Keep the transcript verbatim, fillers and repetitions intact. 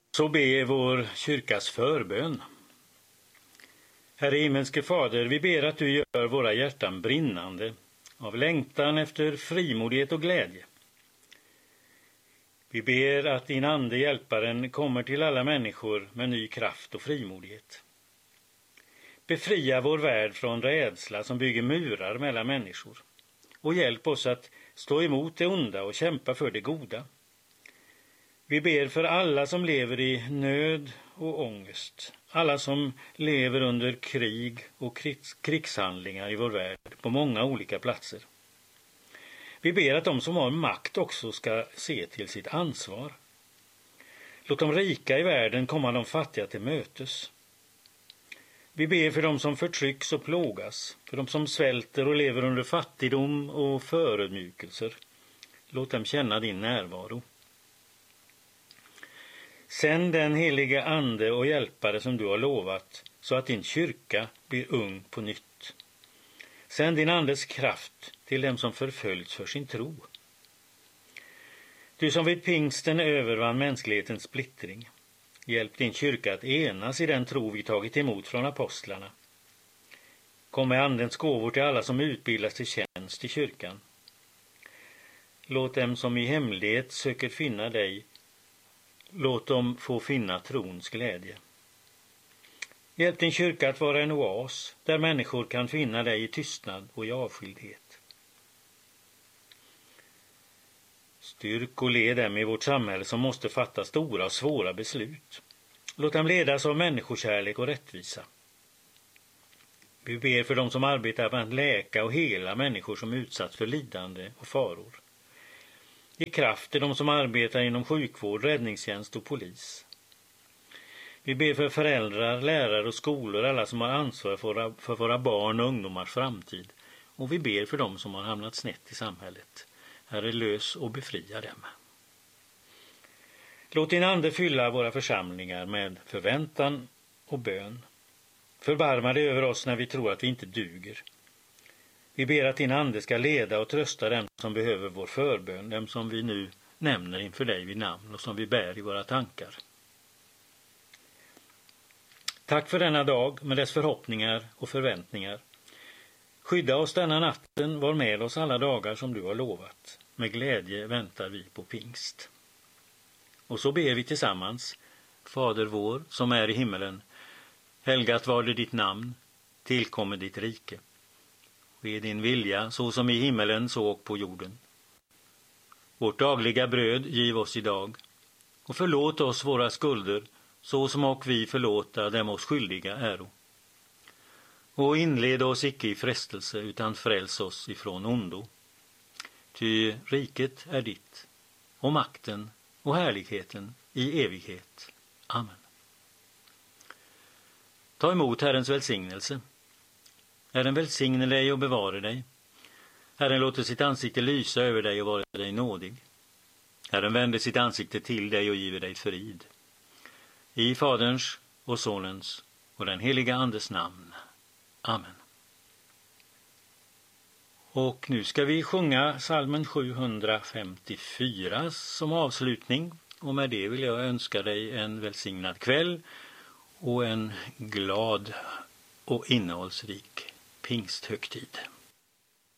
Så ber vår kyrkas förbön. Herre himmelske Fader, vi ber att du gör våra hjärtan brinnande av längtan efter frimodighet och glädje. Vi ber att din ande hjälparen kommer till alla människor med ny kraft och frimodighet. Befria vår värld från rädsla som bygger murar mellan människor och hjälp oss att stå emot det onda och kämpa för det goda. Vi ber för alla som lever i nöd och ångest, alla som lever under krig och krigs- krigshandlingar i vår värld på många olika platser. Vi ber att de som har makt också ska se till sitt ansvar. Låt de rika i världen komma de fattiga till mötes. Vi ber för de som förtrycks och plågas, för de som svälter och lever under fattigdom och förödmjukelser. Låt dem känna din närvaro. Sänd den heliga ande och hjälpare som du har lovat, så att din kyrka blir ung på nytt. Sänd din andes kraft till dem som förföljts för sin tro. Du som vid pingsten övervann mänsklighetens splittring, hjälp din kyrka att enas i den tro vi tagit emot från apostlarna. Kom med andens gåvor till alla som utbildas till tjänst i kyrkan. Låt dem som i hemlighet söker finna dig, låt dem få finna trons glädje. Hjälp din kyrka att vara en oas där människor kan finna dig i tystnad och i avskildhet. Styrk och led dem i vårt samhälle som måste fatta stora och svåra beslut. Låt dem ledas av människokärlek och rättvisa. Vi ber för dem som arbetar med att läka och hela människor som utsatts för lidande och faror. Ge kraft till de som arbetar inom sjukvård, räddningstjänst och polis. Vi ber för föräldrar, lärare och skolor, alla som har ansvar för våra, för våra barn och ungdomars framtid. Och vi ber för dem som har hamnat snett i samhället. Herre, lös och befria dem. Låt din ande fylla våra församlingar med förväntan och bön. Förbarma dig över oss när vi tror att vi inte duger. Vi ber att din ande ska leda och trösta dem som behöver vår förbön, dem som vi nu nämner inför dig vid namn och som vi bär i våra tankar. Tack för denna dag med dess förhoppningar och förväntningar. Skydda oss denna natten, var med oss alla dagar som du har lovat. Med glädje väntar vi på pingst. Och så ber vi tillsammans. Fader vår som är i himmelen, helgat var det ditt namn, tillkommer ditt rike. Ske din vilja så som i himmelen så och på jorden. Vårt dagliga bröd giv oss idag och förlåt oss våra skulder så som och vi förlåta dem oss skyldiga äro. Och inled oss icke i frestelse utan fräls oss ifrån ondo. Ty riket är ditt och makten och härligheten i evighet. Amen. Ta emot Herrens välsignelse. Herren välsigne dig och bevare dig. Herren låter sitt ansikte lysa över dig och vara dig nådig. Herren vänder sitt ansikte till dig och giver dig frid. I Faderns och Sonens och den heliga Andes namn. Amen. Och nu ska vi sjunga psalmen sjuhundrafemtiofyra som avslutning. Och med det vill jag önska dig en välsignad kväll och en glad och innehållsrik pingsthögtid.